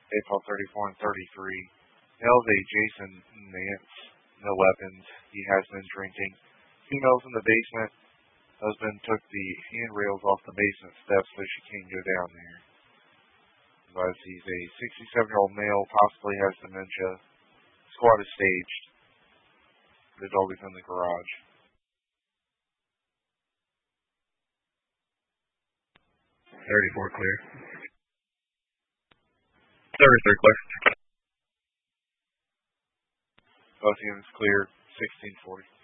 April 34 and 33. Males A. Jason Nance, no weapons. He has been drinking. Females in the basement. Husband took the handrails off the basement steps so she can't go down there. Advised he's a 67-year-old male, possibly has dementia. Squad is staged. The dog is in the garage. 34 clear. 33 clear. Both units clear. 1640.